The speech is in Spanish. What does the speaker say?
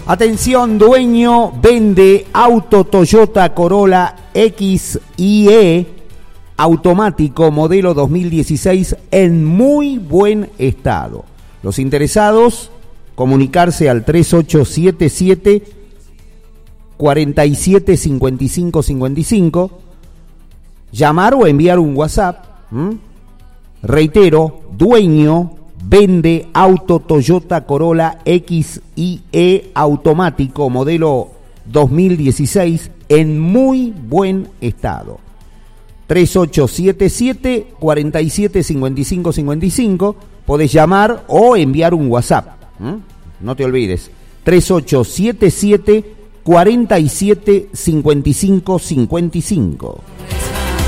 Atención, dueño vende auto Toyota Corolla XIE automático modelo 2016 en muy buen estado. Los interesados, comunicarse al 3877 47 55 55, llamar o enviar un WhatsApp. Reitero, dueño vende auto Toyota Corolla XIE automático modelo 2016 en muy buen estado. 3877 47 55 55. Podés llamar o enviar un WhatsApp. No te olvides. 3877 47 55 55.